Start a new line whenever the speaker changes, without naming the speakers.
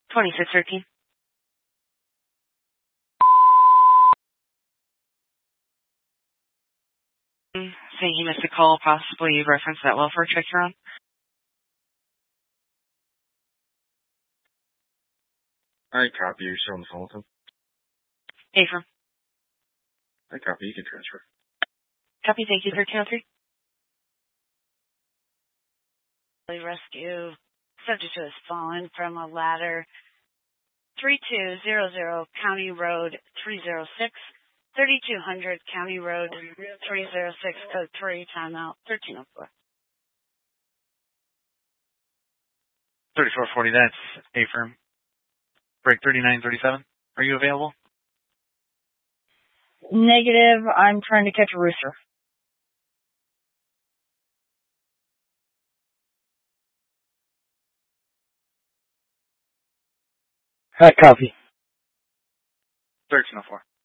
2613. Saying you missed a call, possibly you referenced that welfare check you're on.
I copy. You're still on the phone with him.
Affirm.
I copy. You can transfer.
Copy, thank you, 1303.
Rescue. Subject to has fallen from a ladder. 3200 County Road 306. 3200 County Road 306, code 3, timeout 1304.
3440, that's Affirm. Break 3937. Are you available?
Negative. I'm trying to catch a rooster.
Hi, copy.
1304.